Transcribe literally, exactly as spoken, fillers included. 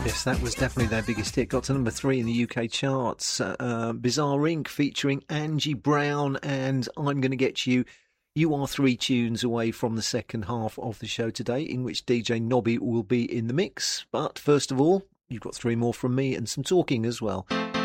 Yes, that was definitely their biggest hit. Got to number three in the U K charts. Uh, uh, Bizarre Incorporated featuring Angie Brown and I'm Gonna Get You. You are three tunes away from the second half of the show today, in which D J Nobby will be in the mix. But first of all, you've got three more from me and some talking as well.